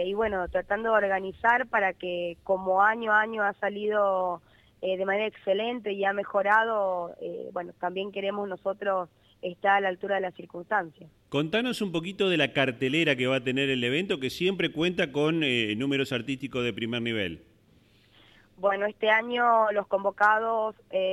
y bueno, tratando de organizar para que como año a año ha salido de manera excelente y ha mejorado, bueno, también queremos nosotros estar a la altura de las circunstancias. Contanos un poquito de la cartelera que va a tener el evento, que siempre cuenta con números artísticos de primer nivel. Bueno, este año los convocados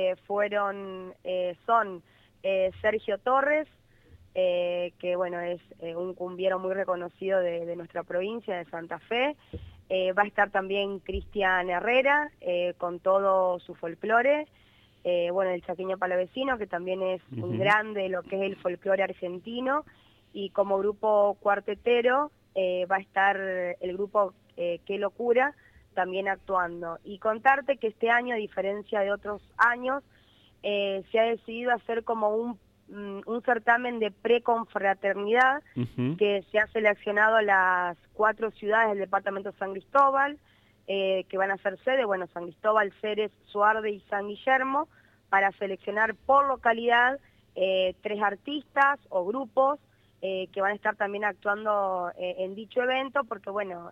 son Sergio Torres, que bueno, es un cumbiero muy reconocido de nuestra provincia, de Santa Fe. Va a estar también Cristian Herrera, con todo su folclore. Bueno, el Chaqueño Palavecino, que también es un grande de lo que es el folclore argentino. Y como grupo cuartetero va a estar el grupo Qué Locura, también actuando. Y contarte que este año, a diferencia de otros años, se ha decidido hacer como un certamen de preconfraternidad que se ha seleccionado a las 4 ciudades del departamento de San Cristóbal, que van a ser sede, bueno, San Cristóbal, Ceres, Suarde y San Guillermo, para seleccionar por localidad 3 artistas o grupos que van a estar también actuando en dicho evento, porque bueno,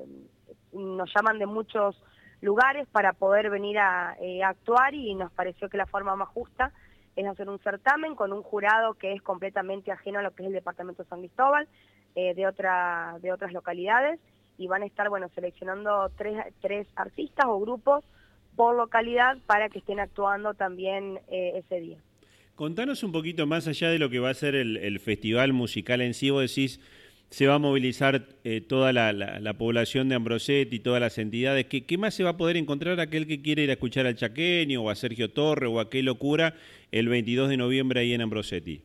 nos llaman de muchos lugares para poder venir a actuar, y nos pareció que la forma más justa es hacer un certamen con un jurado que es completamente ajeno a lo que es el departamento de San Cristóbal, de otras localidades, y van a estar, bueno, seleccionando tres artistas o grupos por localidad para que estén actuando también ese día. Contanos un poquito más allá de lo que va a ser el festival musical en sí. Vos decís, se va a movilizar toda la población de Ambrosetti y todas las entidades. ¿Qué más se va a poder encontrar aquel que quiere ir a escuchar al Chaqueño o a Sergio Torre o a Qué Locura el 22 de noviembre ahí en Ambrosetti?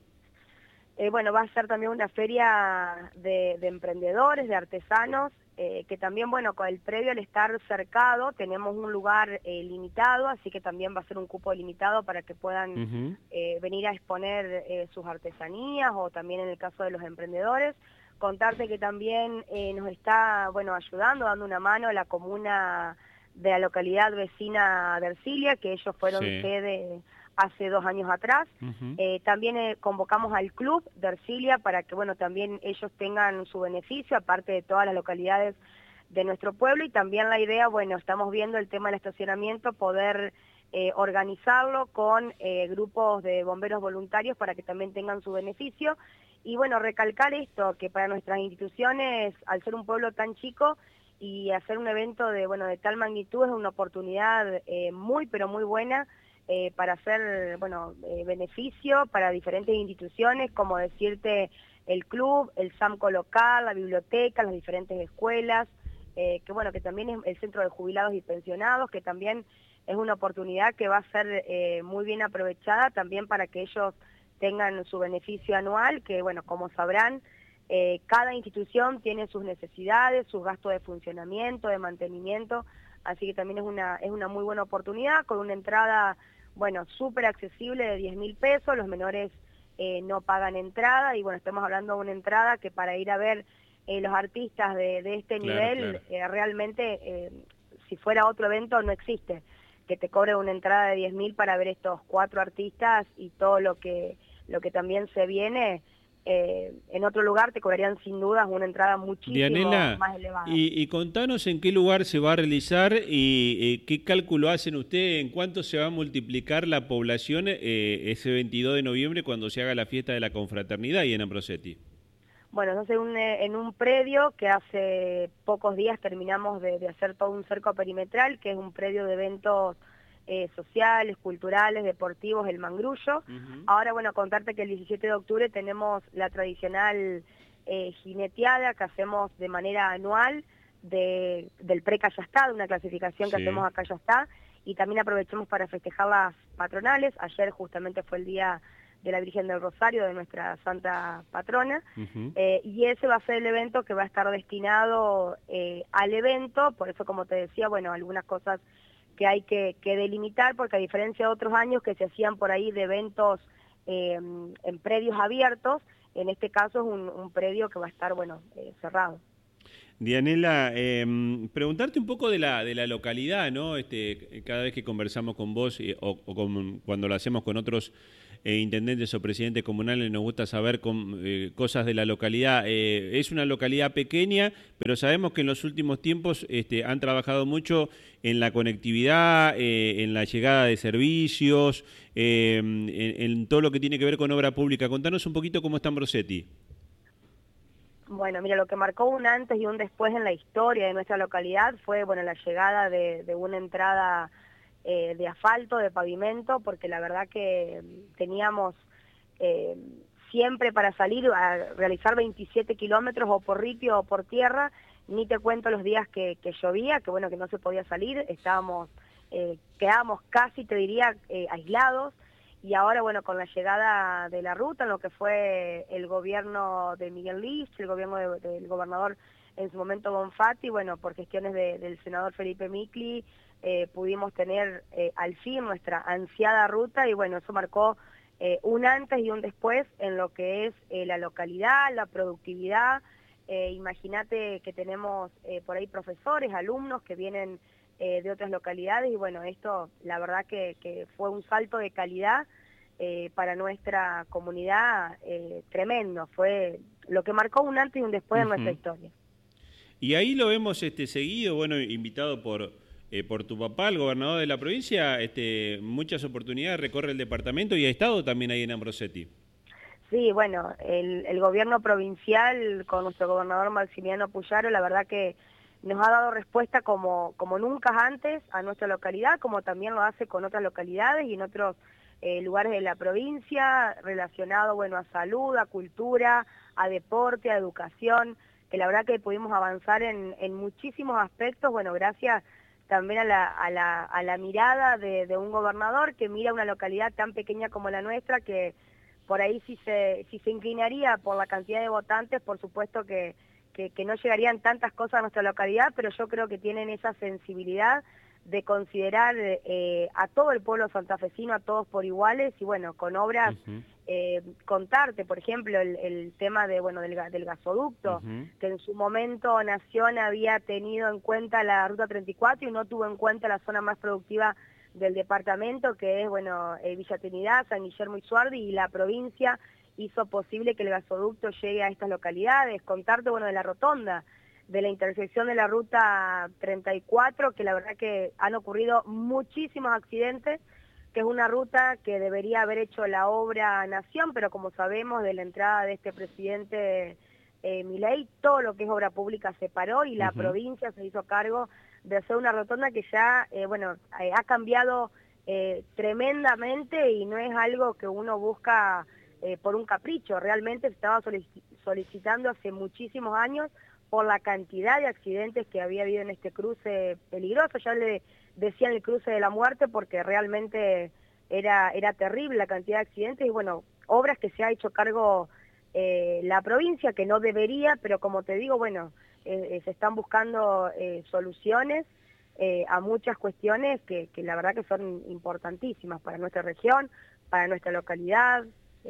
Bueno, va a ser también una feria de emprendedores, de artesanos, que también, bueno, con el previo al estar cercado, tenemos un lugar limitado, así que también va a ser un cupo limitado para que puedan venir a exponer sus artesanías, o también en el caso de los emprendedores. Contarte que también nos está, bueno, ayudando, dando una mano a la comuna de la localidad vecina de Ercilia, que ellos fueron sede hace 2 años atrás. También convocamos al club de Ercilia para que, bueno, también ellos tengan su beneficio, aparte de todas las localidades de nuestro pueblo. Y también la idea, bueno, estamos viendo el tema del estacionamiento, poder organizarlo con grupos de bomberos voluntarios para que también tengan su beneficio. Y bueno, recalcar esto, que para nuestras instituciones, al ser un pueblo tan chico y hacer un evento de tal magnitud, es una oportunidad muy, pero muy buena para hacer, beneficio para diferentes instituciones, como decirte el club, el SAMCO local, la biblioteca, las diferentes escuelas, que también es el centro de jubilados y pensionados, que también es una oportunidad que va a ser muy bien aprovechada también para que ellos tengan su beneficio anual, que bueno, como sabrán, cada institución tiene sus necesidades, sus gastos de funcionamiento, de mantenimiento, así que también es una muy buena oportunidad, con una entrada, bueno, súper accesible de 10.000 pesos, los menores no pagan entrada, y bueno, estamos hablando de una entrada que para ir a ver los artistas de este nivel, realmente, si fuera otro evento, no existe, que te cobre una entrada de 10.000 para ver estos 4 artistas y todo lo que también se viene. En otro lugar te cobrarían sin dudas una entrada muchísimo Dianela, más elevada. Y contanos en qué lugar se va a realizar y qué cálculo hacen ustedes, en cuánto se va a multiplicar la población ese 22 de noviembre cuando se haga la fiesta de la confraternidad ahí en Ambrosetti. Bueno, entonces en un predio que hace pocos días terminamos de hacer todo un cerco perimetral, que es un predio de eventos sociales, culturales, deportivos, el Mangrullo. Ahora, bueno, contarte que el 17 de octubre tenemos la tradicional jineteada que hacemos de manera anual del pre-Callastá, de una clasificación que hacemos a Callastá, y también aprovechamos para festejar las patronales. Ayer justamente fue el día de la Virgen del Rosario, de nuestra santa patrona, y ese va a ser el evento que va a estar destinado al evento. Por eso, como te decía, bueno, algunas cosas que hay que delimitar, porque a diferencia de otros años que se hacían por ahí de eventos en predios abiertos, en este caso es un predio que va a estar, cerrado. Dianela, preguntarte un poco de la localidad, ¿no? Cada vez que conversamos con vos cuando lo hacemos con otros intendentes o presidentes comunales nos gusta saber cosas de la localidad. Es una localidad pequeña, pero sabemos que en los últimos tiempos han trabajado mucho en la conectividad, en la llegada de servicios, en todo lo que tiene que ver con obra pública. Contanos un poquito cómo está Ambrosetti. Bueno, mira, lo que marcó un antes y un después en la historia de nuestra localidad fue, bueno, la llegada de una entrada de asfalto, de pavimento, porque la verdad que teníamos siempre para salir a realizar 27 kilómetros o por ripio o por tierra, ni te cuento los días que llovía, que bueno, que no se podía salir, quedábamos casi, te diría, aislados. Y ahora, bueno, con la llegada de la ruta, en lo que fue el gobierno de Miguel Lich, el gobierno del gobernador en su momento Bonfatti, bueno, por gestiones del senador Felipe Micli, pudimos tener al fin nuestra ansiada ruta y bueno, eso marcó un antes y un después en lo que es la localidad, la productividad. Imagínate que tenemos por ahí profesores, alumnos que vienen de otras localidades y bueno, esto la verdad que fue un salto de calidad para nuestra comunidad tremendo, fue lo que marcó un antes y un después en nuestra historia. Y ahí lo hemos seguido, bueno, invitado por tu papá, el gobernador de la provincia, muchas oportunidades, recorre el departamento y ha estado también ahí en Ambrosetti. Sí, bueno, el gobierno provincial con nuestro gobernador Maximiliano Puyaro, la verdad que nos ha dado respuesta como nunca antes a nuestra localidad, como también lo hace con otras localidades y en otros lugares de la provincia, relacionado, bueno, a salud, a cultura, a deporte, a educación, que la verdad que pudimos avanzar en muchísimos aspectos, bueno, gracias también a la mirada de un gobernador que mira una localidad tan pequeña como la nuestra, que por ahí si se inclinaría por la cantidad de votantes, por supuesto que no llegarían tantas cosas a nuestra localidad, pero yo creo que tienen esa sensibilidad de considerar a todo el pueblo santafesino, a todos por iguales, y bueno, con obras, contarte, por ejemplo, el tema del gasoducto, que en su momento Nación había tenido en cuenta la Ruta 34 y no tuvo en cuenta la zona más productiva del departamento, que es, bueno, Villa Trinidad, San Guillermo y Suardi, y la provincia hizo posible que el gasoducto llegue a estas localidades. Contarte, bueno, de la rotonda, de la intersección de la Ruta 34, que la verdad que han ocurrido muchísimos accidentes, que es una ruta que debería haber hecho la obra Nación, pero como sabemos, de la entrada de este presidente Milei, todo lo que es obra pública se paró y la provincia se hizo cargo de hacer una rotonda que ya, ha cambiado tremendamente y no es algo que uno busca por un capricho, realmente se estaba solicitando hace muchísimos años por la cantidad de accidentes que había habido en este cruce peligroso. Ya le decían el cruce de la muerte porque realmente era terrible la cantidad de accidentes y bueno, obras que se ha hecho cargo la provincia, que no debería, pero como te digo, bueno, se están buscando soluciones a muchas cuestiones que la verdad que son importantísimas para nuestra región, para nuestra localidad.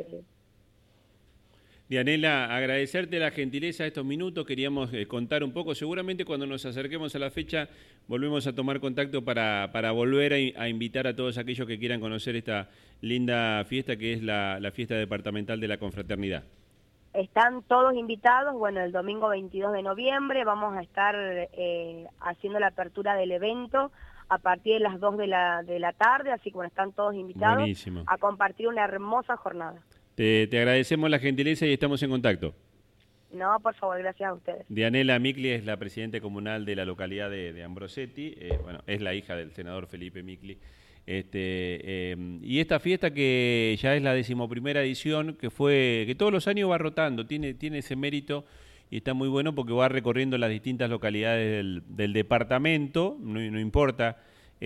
Dianela, agradecerte la gentileza de estos minutos, queríamos contar un poco, seguramente cuando nos acerquemos a la fecha volvemos a tomar contacto para volver a invitar a todos aquellos que quieran conocer esta linda fiesta que es la fiesta departamental de la confraternidad. Están todos invitados, bueno, el domingo 22 de noviembre vamos a estar haciendo la apertura del evento a partir de las 2 de la tarde, así que bueno, están todos invitados. Buenísimo. A compartir una hermosa jornada. Te agradecemos la gentileza y estamos en contacto. No, por favor, gracias a ustedes. Dianela Micli es la presidenta comunal de la localidad de Ambrosetti, es la hija del senador Felipe Micli. Y esta fiesta que ya es la 11ª edición, que todos los años va rotando, tiene ese mérito y está muy bueno porque va recorriendo las distintas localidades del departamento, no importa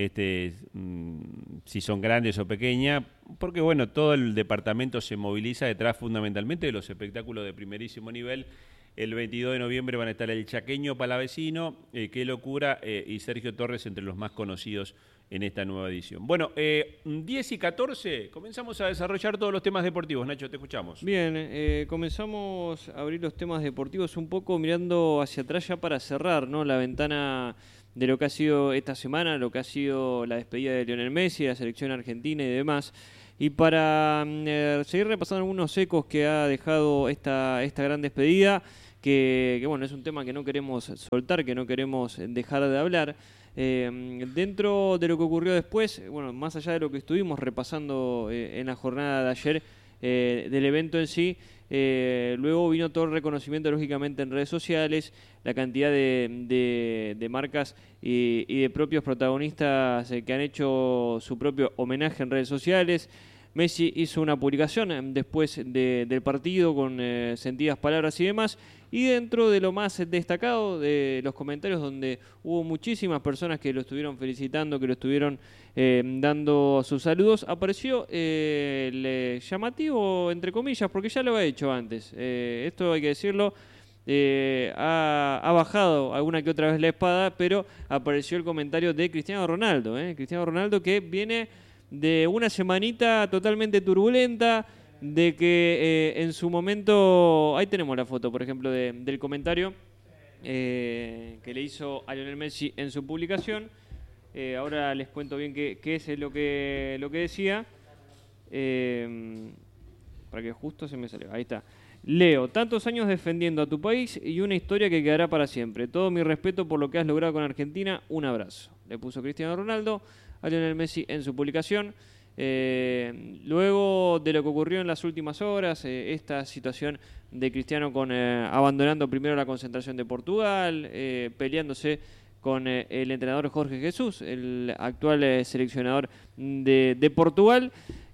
si son grandes o pequeñas, porque bueno, todo el departamento se moviliza detrás fundamentalmente de los espectáculos de primerísimo nivel. El 22 de noviembre van a estar el Chaqueño Palavecino, Qué Locura y Sergio Torres entre los más conocidos en esta nueva edición. Bueno, 10 y 14, comenzamos a desarrollar todos los temas deportivos. Nacho, te escuchamos. Bien, comenzamos a abrir los temas deportivos un poco mirando hacia atrás ya para cerrar, ¿no? La ventana de lo que ha sido esta semana, lo que ha sido la despedida de Lionel Messi, la selección argentina y demás. Y para seguir repasando algunos ecos que ha dejado esta gran despedida, que bueno, es un tema que no queremos soltar, que no queremos dejar de hablar. Dentro de lo que ocurrió después, bueno, más allá de lo que estuvimos repasando en la jornada de ayer del evento en sí, luego vino todo el reconocimiento, lógicamente, en redes sociales, la cantidad de marcas y de propios protagonistas que han hecho su propio homenaje en redes sociales. Messi hizo una publicación después del partido con sentidas palabras y demás, y dentro de lo más destacado de los comentarios, donde hubo muchísimas personas que lo estuvieron felicitando, que lo estuvieron dando sus saludos, apareció el llamativo, entre comillas, porque ya lo ha hecho antes, esto hay que decirlo, ha bajado alguna que otra vez la espada, pero apareció el comentario de Cristiano Ronaldo, Cristiano Ronaldo, que viene de una semanita totalmente turbulenta, de que en su momento, ahí tenemos la foto, por ejemplo, del comentario que le hizo a Lionel Messi en su publicación. Ahora les cuento bien qué es lo que decía, para que justo se me salió, ahí está. Leo, tantos años defendiendo a tu país y una historia que quedará para siempre. Todo mi respeto por lo que has logrado con Argentina, un abrazo. Le puso Cristiano Ronaldo a Lionel Messi en su publicación. Luego de lo que ocurrió en las últimas horas, esta situación de Cristiano abandonando primero la concentración de Portugal, peleándose con el entrenador Jorge Jesús, el actual seleccionador de Portugal,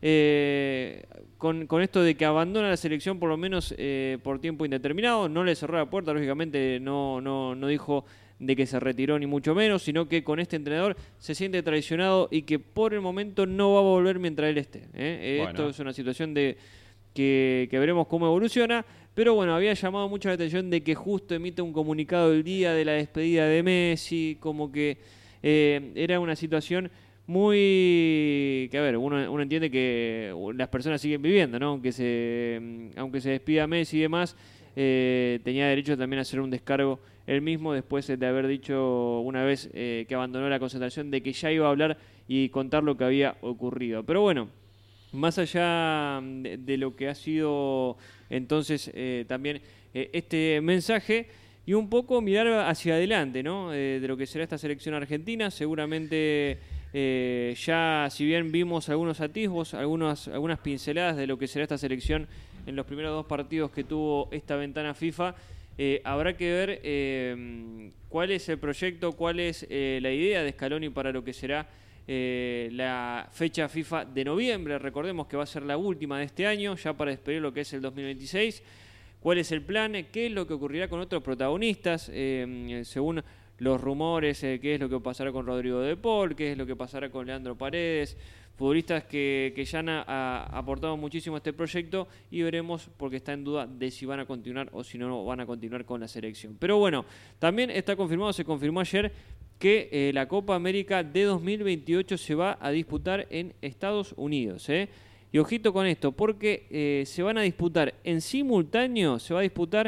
con esto de que abandona la selección por lo menos por tiempo indeterminado. No le cerró la puerta, lógicamente no dijo de que se retiró ni mucho menos, sino que con este entrenador se siente traicionado y que por el momento no va a volver mientras él esté. Bueno. Esto es una situación que veremos cómo evoluciona, pero bueno, había llamado mucho la atención de que justo emite un comunicado el día de la despedida de Messi, como que era una situación muy... que a ver, uno entiende que las personas siguen viviendo, ¿no? Aunque se despida Messi y demás, tenía derecho también a hacer un descargo él mismo después de haber dicho una vez que abandonó la concentración de que ya iba a hablar y contar lo que había ocurrido. Pero bueno, más allá de lo que ha sido entonces también este mensaje, y un poco mirar hacia adelante, ¿no? De lo que será esta selección argentina. Seguramente ya, si bien vimos algunos atisbos, algunas pinceladas de lo que será esta selección en los primeros 2 partidos que tuvo esta ventana FIFA, habrá que ver cuál es el proyecto, cuál es la idea de Scaloni para lo que será la fecha FIFA de noviembre. Recordemos que va a ser la última de este año, ya para despedir lo que es el 2026. ¿Cuál es el plan? ¿Qué es lo que ocurrirá con otros protagonistas? Según los rumores, qué es lo que pasará con Rodrigo de Paul, qué es lo que pasará con Leandro Paredes, futbolistas que ya han aportado muchísimo a este proyecto, y veremos, porque está en duda de si van a continuar o si no van a continuar con la selección. Pero bueno, también está confirmado, se confirmó ayer, que la Copa América de 2028 se va a disputar en Estados Unidos, Y ojito con esto, porque se van a disputar en simultáneo, se va a disputar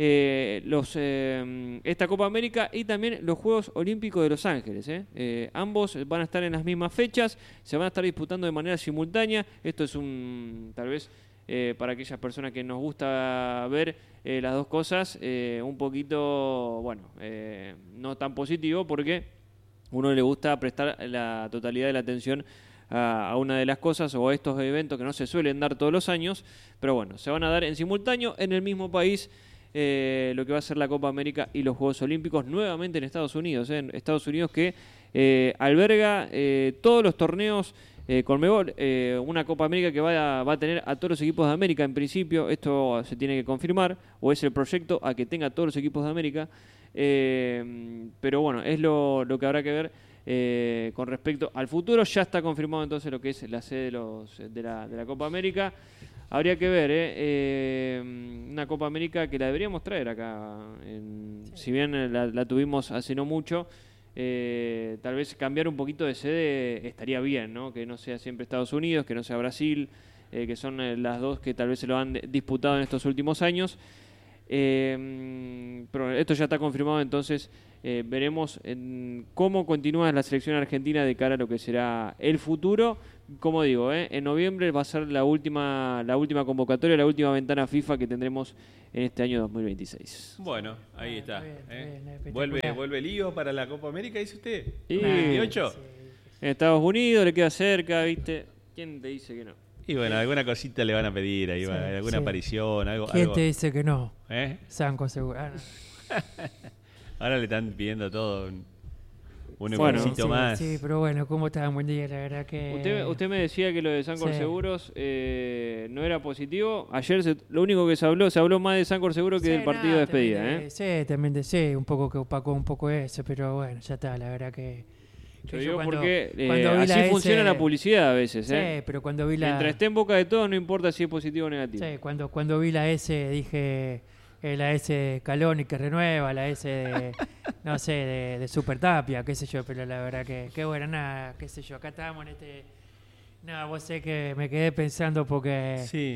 esta Copa América y también los Juegos Olímpicos de Los Ángeles. Ambos van a estar en las mismas fechas, se van a estar disputando de manera simultánea. Esto es tal vez para aquellas personas que nos gusta ver las dos cosas, un poquito, bueno, no tan positivo, porque uno le gusta prestar la totalidad de la atención a una de las cosas o a estos eventos que no se suelen dar todos los años, pero bueno, se van a dar en simultáneo en el mismo país, lo que va a ser la Copa América y los Juegos Olímpicos, nuevamente en Estados Unidos, en Estados Unidos que alberga todos los torneos Conmebol, una Copa América que va a tener a todos los equipos de América en principio. Esto se tiene que confirmar, o es el proyecto a que tenga todos los equipos de América, pero bueno, es lo que habrá que ver con respecto al futuro. Ya está confirmado entonces lo que es la sede de la Copa América. Habría que ver una Copa América que la deberíamos traer acá, si bien la tuvimos hace no mucho. Tal vez cambiar un poquito de sede estaría bien, ¿no? Que no sea siempre Estados Unidos, que no sea Brasil, que son las dos que tal vez se lo han disputado en estos últimos años. Pero esto ya está confirmado, entonces veremos cómo continúa la selección argentina de cara a lo que será el futuro, como digo, en noviembre va a ser la última convocatoria, la última ventana FIFA que tendremos en este año 2026. Bueno, ahí está. Bien, espectacular. ¿Vuelve Lío para la Copa América, dice usted? Y- 28. Sí. En Estados Unidos le queda cerca, ¿viste? ¿Quién te dice que no? Y bueno, alguna cosita le van a pedir ahí, Sí, alguna sí. aparición, algo. ¿Quién algo. te dice que no? ¿Eh? Sanco seguro. No. Ahora le están pidiendo todo un Bueno. embolsito más. Sí, pero bueno, ¿cómo está? Buen día, la verdad que... Usted me decía que lo de Sancor Sí. Seguros no era positivo. Ayer lo único que se habló más de Sancor Seguro que Sí, del partido de despedida. Sí, también sí, un poco que opacó un poco eso, pero bueno, ya está, la verdad que... Yo que digo cuando- porque cuando vi así la funciona S- la publicidad a veces. Sí, pero cuando vi la... Mientras esté en boca de todos, no importa si es positivo o negativo. Sí, cuando vi la S dije la S Caloni que renueva, la S de, no sé, de Super Tapia, qué sé yo, pero la verdad que bueno, nada, qué sé yo, acá estábamos en este... Nada, vos sé que me quedé pensando porque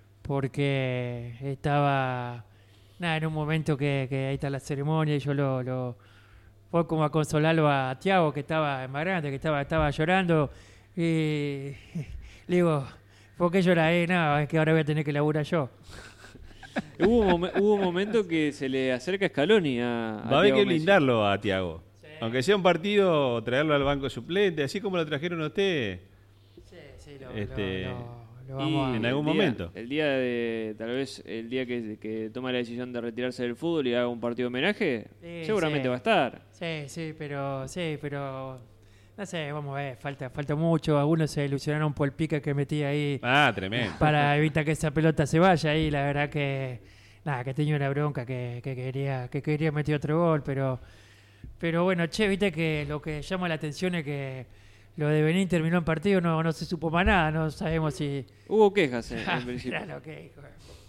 estaba, nada, en un momento que ahí está la ceremonia y yo lo fue como a consolarlo a Tiago, que estaba más grande, que estaba llorando, y le digo, ¿por qué llora ahí? No, es que ahora voy a tener que laburar yo. Hubo un momento que se le acerca Scaloni a Va a haber Thiago que Messi. blindarlo a Tiago. Aunque sea un partido, traerlo al banco suplente, así como lo trajeron a usted. Sí, lo Y vamos en a... algún momento. El día tal vez el día que toma la decisión de retirarse del fútbol y haga un partido de homenaje, Sí, seguramente sí. va a estar. Sí, pero no sé, vamos a ver, falta mucho. Algunos se ilusionaron por el pique que metí ahí Ah, tremendo. para evitar que esa pelota se vaya ahí. La verdad que nada, que tenía una bronca que quería meter otro gol, pero bueno, viste que lo que llama la atención es que lo de Benín terminó en partido, no se supo más nada, no sabemos si... Hubo quejas en principio. Mirá lo que dijo.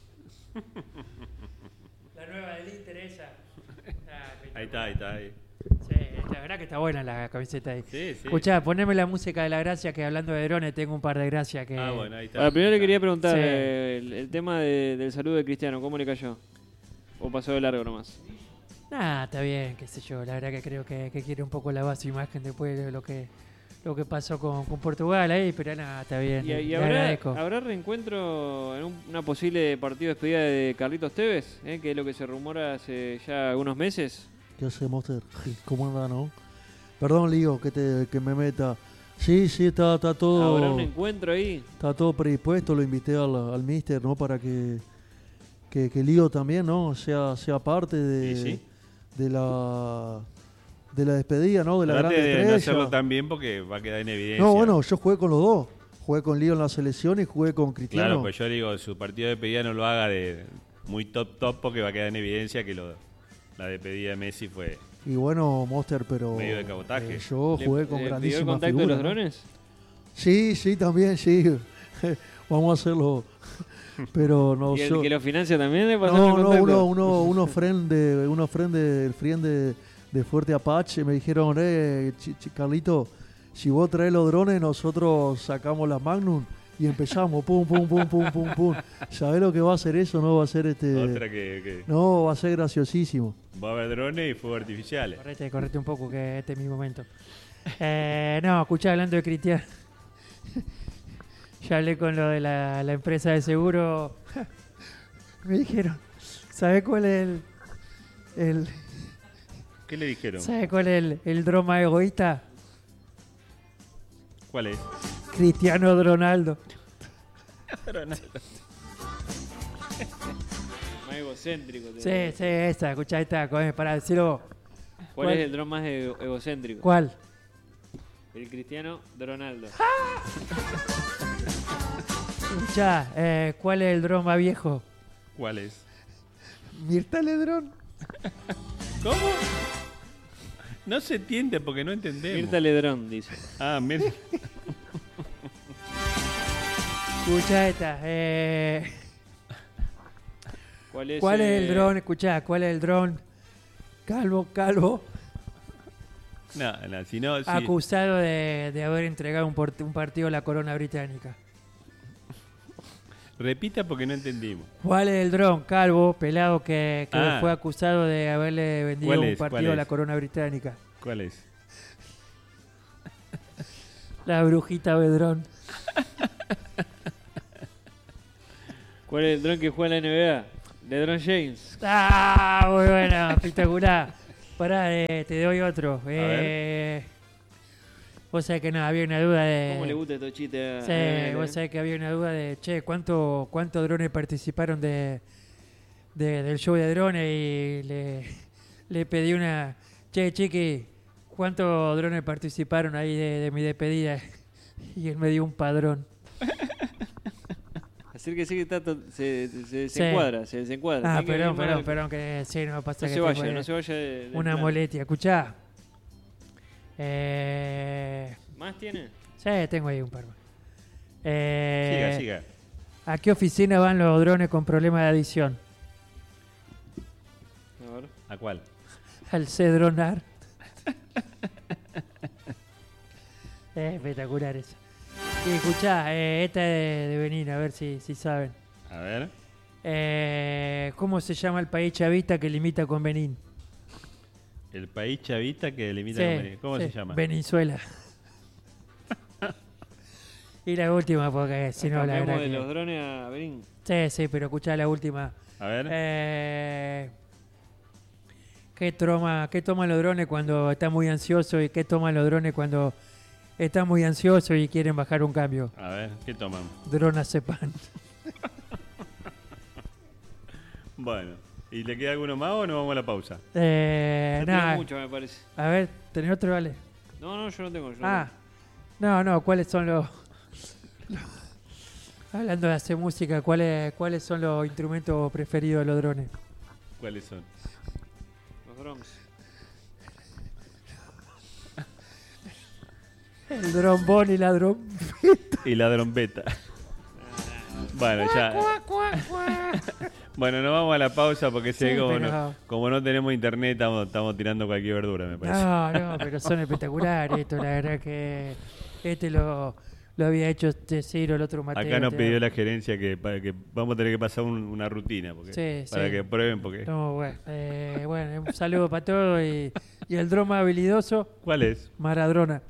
La nueva del Inter esa. Ahí está. Sí, la verdad que está buena la camiseta ahí. Sí. Escuchá, poneme la música de la gracia, que hablando de drones tengo un par de gracias que... Ah, bueno, ahí está. Ahora, primero le quería preguntar Sí. el tema del saludo de Cristiano, ¿cómo le cayó? ¿O pasó de largo nomás? Nah, está bien, qué sé yo. La verdad que creo que quiere un poco lavar su imagen después de lo que pasó con Portugal ahí, pero nada, está bien. ¿Y le habrá, agradezco. habrá reencuentro en una posible partido de despedida de Carlitos Tevez? Que es lo que se rumora hace ya algunos meses. ¿Qué hace, Monster? ¿Cómo anda, no? Perdón, Lío, que me meta. Sí, está todo... ¿Habrá un encuentro ahí? Está todo predispuesto, lo invité al mister, ¿no? Para que Lío también, ¿no? Sea parte Sí. de la despedida, ¿no? De la gran Trate de no estrella. hacerlo tan bien porque va a quedar en evidencia. No, bueno, yo jugué con los dos. Jugué con Lío en la selección y jugué con Cristiano. Claro, pues yo digo, su partido de despedida no lo haga de muy top porque va a quedar en evidencia que la despedida de Messi fue... Y bueno, Monster, pero... Medio de cabotaje. yo jugué con ¿Le pidió el grandísima contacto figura, de los ¿no? drones? Sí, también, sí. Vamos a hacerlo. Pero no, ¿Y el yo... que lo financia también le pasó el No, contacto? unos friend de Fuerte Apache me dijeron, Carlito, si vos traes los drones, nosotros sacamos las Magnum y empezamos, pum. ¿Sabés lo que va a hacer eso? No va a ser Otra que No, va a ser graciosísimo. va a haber drones y fuegos artificiales. Correte un poco, que este es mi momento. No, escuchá, hablando de Cristiano. Ya hablé con lo de la empresa de seguro. Me dijeron, ¿sabés cuál es ¿Qué le dijeron? ¿Sabés cuál es el dron más egoísta? ¿Cuál es? Cristiano Ronaldo. Más egocéntrico. Sí, esa, escuchá, esta, para decirlo. ¿Cuál es el dron más egocéntrico? ¿Cuál? El Cristiano Ronaldo. Escuchá, ¿cuál es el dron más viejo? ¿Cuál es? Mirta Ledrón. ¿Cómo? No se entiende porque no entendemos. Mirta Ledrón, dice. Ah, Mirta. Escuchá esta. ¿Cuál es, ¿Cuál es el dron? Escuchá, ¿cuál es el dron? Calvo. No, si no... si- Acusado de haber entregado un partido a la corona británica. Repita porque no entendimos. ¿Cuál es el dron? Calvo, pelado, que Ah. fue acusado de haberle vendido ¿Cuál un es? partido ¿Cuál a la es? corona británica. ¿Cuál es? La brujita Bedrón. ¿Cuál es el dron que juega en la NBA? LeBron James. ¡Ah! Muy bueno, espectacular. Pará, te doy otro. Vos sabés que no, había una duda de... ¿Cómo le gusta estos chistes? Sí, vos sabés que había una duda de, che, ¿cuántos drones participaron del show de drones? Y le pedí una, che, chiqui, ¿cuántos drones participaron ahí de mi despedida? Y él me dio un padrón. Así que sí que está se Sí. encuadra, se desencuadra. Ah, Tiene que venir mal- perdón, que sí, no pasa No que se vaya, tengo no se vaya de una plan. molestia. Escuchá. ¿Más tiene? Sí, tengo ahí un par más. Siga. ¿A qué oficina van los drones con problemas de adición? A ver. ¿A cuál? Al Cedronar. Espectacular eso. Y escuchá, esta es de Benín, a ver si saben. A ver. ¿Cómo se llama el país chavista que limita con Benín? El país chavista que limita Sí, con Venezuela. ¿Cómo sí, se llama? Venezuela. Y la última, porque si no, la Cambiamos verdad de que... los drones a Benín. Sí, pero escuchá la última. A ver. ¿Qué toman los drones cuando están muy ansiosos y qué toman los drones cuando están muy ansiosos y quieren bajar un cambio? A ver, ¿qué toman? Dronazepam. Bueno, ¿y le queda alguno más o nos vamos a la pausa? Ya tenés Nada. mucho, me parece. A ver, ¿tenés otro, vale? No, yo no tengo. No, ¿cuáles son los... Hablando de hacer música, ¿cuáles son los instrumentos preferidos de los drones? ¿Cuáles son? Los drums. El trombón y la Y la trompeta. Bueno, ya. Bueno, nos vamos a la pausa porque sé Sí, que pero- como no tenemos internet estamos tirando cualquier verdura, me parece. No, pero son espectaculares esto, la verdad que lo había hecho Ciro, el otro Mateo. Acá nos te- pidió la gerencia que vamos a tener que pasar una rutina porque, Sí, para sí. que prueben porque... No, bueno, un saludo para todos y el dron más habilidoso, ¿Cuál es? Maradona.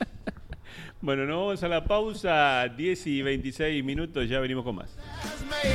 Bueno, nos vamos a la pausa, 10 y 26 minutos, ya venimos con más.